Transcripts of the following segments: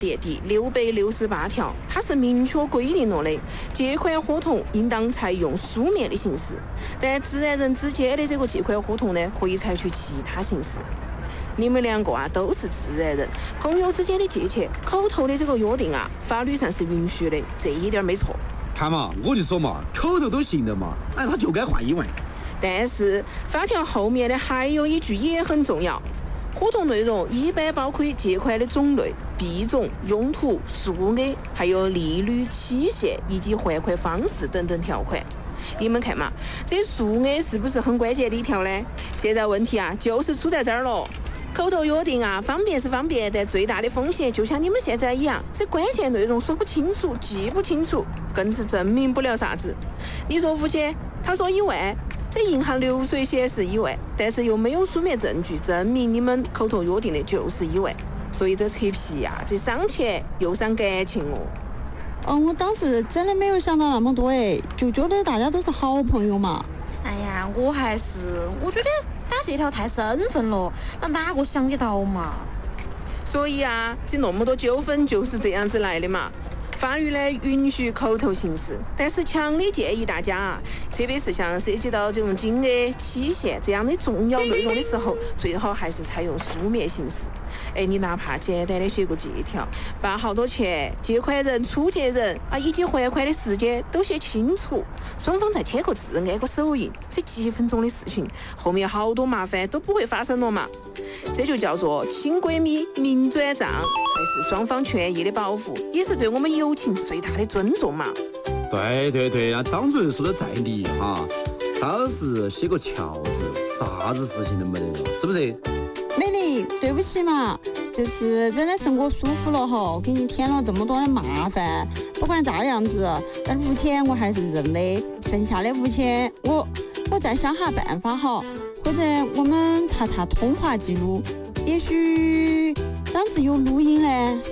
列第668条，它是明确规定了的，借款合同应当采用书面的形式，但自然人之间的这个借款合同呢，可以采取其他形式。你们两个都是自然人，朋友之间的借钱，口头的这个约定法律上是允许的，这一点没错。 看嘛，我就说嘛，口头都行的嘛，他就该换1万。 但是法条后面的还有一句也很重要，合同内容一般包括借款的种类、币种、用途、数额，还有利率、期限以及还款方式等等条款。你们看嘛，这数额是不是很关键的一条呢？现在问题就是出在这儿了。口头约定方便是方便，但最大的风险就像你们现在一样，这关键内容说不清楚、记不清楚，更是证明不了啥子。你说付钱，他说1万，这银行流水显示1万，但是又没有书面证据证明你们口头约定的就是1万，所以这扯皮这伤钱又伤感情哦。 我当时真的没有想到那么多就觉得大家都是好朋友嘛。 哎呀，我觉得打这条太生分了，那哪个想得到嘛？ 所以这那么多纠纷就是这样子来的嘛。法律呢允许口头形式，但是强烈建议大家特别是像涉及到这种金额、期限这样的重要内容的时候，最好还是采用书面形式。你哪怕简单的写个借条，把好多钱、借款人、出借人以及还款的时间都写清楚，双方再签个字、按个手印，这几分钟的事情，后面好多麻烦都不会发生了嘛。这就叫做亲闺蜜明转账，还是双方权益的保护，也是对我们友情最大的尊重嘛。 对，张主任说的在理倒是写个桥字，啥子事情都没得了，是不是？ 美丽，对不起嘛，这次真的是我疏忽了给你添了这么多的麻烦。不管咋样子，但5千我还是认的，剩下的5千我再想下办法或者我们查通话记录，也许当时有录音呢。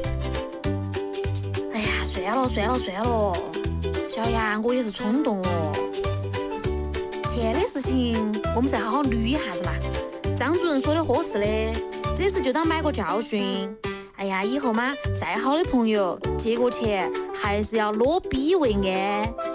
哎呀，算了，小杨，我也是冲动了。钱的事情我们再好好捋一下子嘛。张主任说的合适的，这次就当买个教训。哎呀，以后嘛，再好的朋友借过钱还是要裸逼为安。